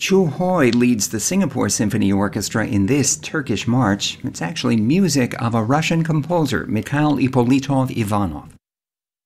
Chu Hoi leads the Singapore Symphony Orchestra in this Turkish march. It's actually music of a Russian composer, Mikhail Ippolitov Ivanov.